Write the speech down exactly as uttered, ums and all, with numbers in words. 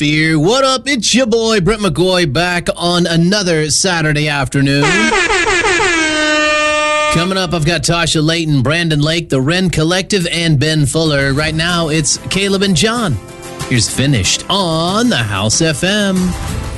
atmosphere. What up? It's your boy, Brent McCoy, back on another Saturday afternoon. Coming up, I've got Tasha Layton, Brandon Lake, the Wren Collective, and Ben Fuller. Right now, it's Caleb and John. Here's Finished on the House F M.